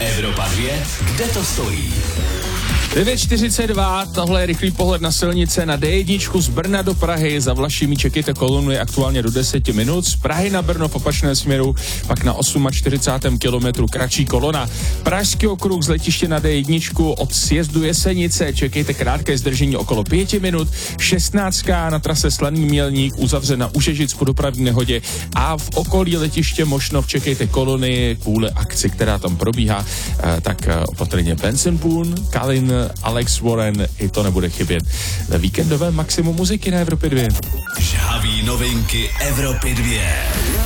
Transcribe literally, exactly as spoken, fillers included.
Evropa dvě, kde to stojí? devět čtyřicet dva, tohle je rychlý pohled na silnice na dé jedna z Brna do Prahy. Za Vlašimi čekejte kolonu, je aktuálně do deseti minut. Z Prahy na Brno v opačném směru pak na čtyřicátém osmém kilometru kratší kolona. Pražský okruh z letiště na dé jedna od sjezdu Jesenice čekejte krátké zdržení okolo pěti minut. šestnáctka na trase Slaný Mělník uzavřena u Žežic po dopravní nehodě a v okolí letiště Mošnov čekejte kolony kvůli akci, která tam probíhá. E, tak e, opatrně Benson Boone, Kalin, Alex Warren, i to nebude chybět ve víkendovém maximum muziky na Evropě dvě. Žhavý novinky Evropy dvě.